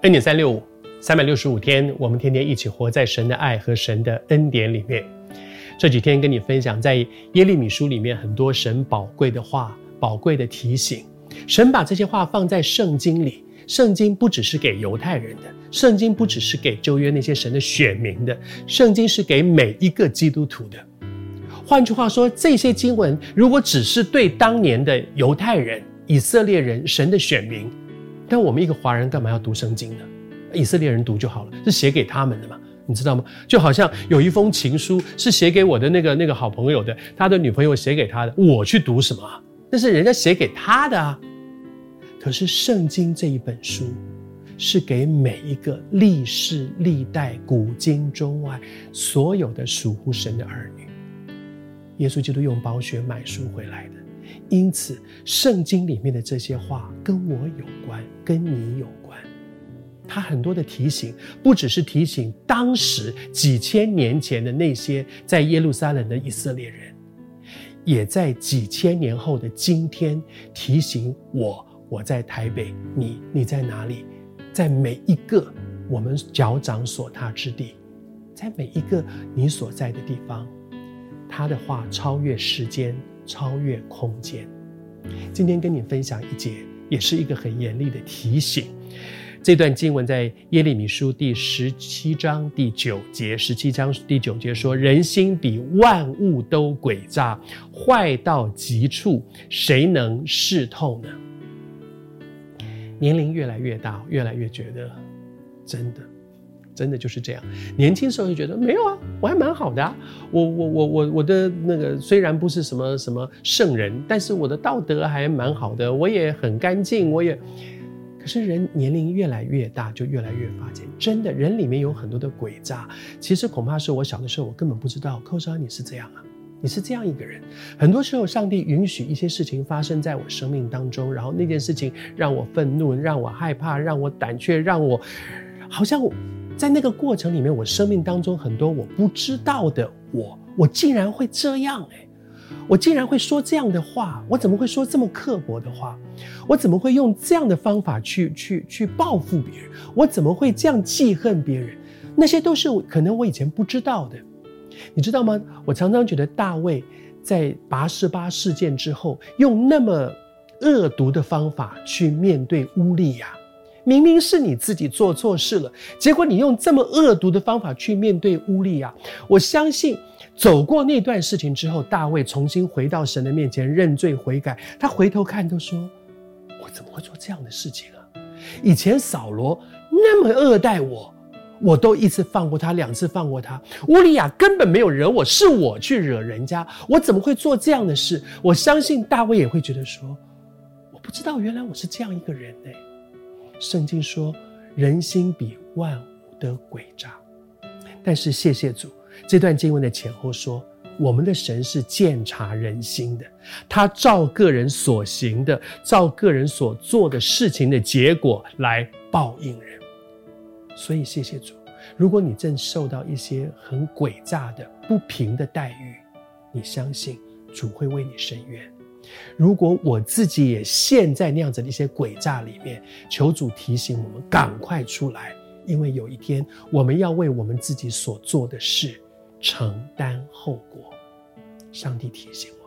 恩典365 365天，我们天天一起活在神的爱和神的恩典里面。这几天跟你分享，在耶利米书里面很多神宝贵的话，宝贵的提醒。神把这些话放在圣经里，圣经不只是给犹太人的，圣经不只是给旧约那些神的选民的，圣经是给每一个基督徒的。换句话说，这些经文如果只是对当年的犹太人、以色列人、神的选民，但我们一个华人干嘛要读圣经呢？以色列人读就好了，是写给他们的嘛，你知道吗？就好像有一封情书是写给我的那个好朋友的，他的女朋友写给他的，我去读什么啊？那是人家写给他的啊。可是圣经这一本书是给每一个历世历代古今中外所有的属乎神的儿女。耶稣基督用宝血买赎回来的，因此圣经里面的这些话跟我有关，跟你有关。他很多的提醒，不只是提醒当时几千年前的那些在耶路撒冷的以色列人，也在几千年后的今天提醒我在台北，你在哪里？在每一个我们脚掌所踏之地，在每一个你所在的地方，他的话超越时间，超越空间。今天跟你分享一节，也是一个很严厉的提醒。这段经文在耶利米书第17章第9节，17章第9节说：人心比万物都诡诈，坏到极处，谁能识透呢？年龄越来越大，越来越觉得真的就是这样。年轻时候就觉得没有啊，我还蛮好的啊，我的那个虽然不是什么圣人，但是我的道德还蛮好的，我也很干净，可是人年龄越来越大，就越来越发现，真的人里面有很多的诡诈。其实恐怕是我小的时候，我根本不知道，寇少你是这样啊，你是这样一个人。很多时候上帝允许一些事情发生在我生命当中，然后那件事情让我愤怒，让我害怕，让我胆怯，让我好像在那个过程里面，我生命当中很多我不知道的，我竟然会这样我竟然会说这样的话，我怎么会说这么刻薄的话？我怎么会用这样的方法去报复别人？我怎么会这样记恨别人？那些都是可能我以前不知道的。你知道吗？我常常觉得大卫在拔示巴事件之后，用那么恶毒的方法去面对乌利亚。明明是你自己做错事了，结果你用这么恶毒的方法去面对乌利亚。我相信走过那段事情之后，大卫重新回到神的面前认罪悔改，他回头看都说，我怎么会做这样的事情啊？以前扫罗那么恶待我都一次放过他，2次放过他。乌利亚根本没有惹我，是我去惹人家，我怎么会做这样的事？我相信大卫也会觉得说，我不知道原来我是这样一个人圣经说人心比万物的诡诈，但是谢谢主，这段经文的前后说，我们的神是鉴察人心的，他照个人所行的，照个人所做的事情的结果来报应人。所以谢谢主，如果你正受到一些很诡诈的不平的待遇，你相信主会为你伸冤。如果我自己也陷在那样子的一些诡诈里面，求主提醒我们赶快出来，因为有一天我们要为我们自己所做的事承担后果。上帝提醒我。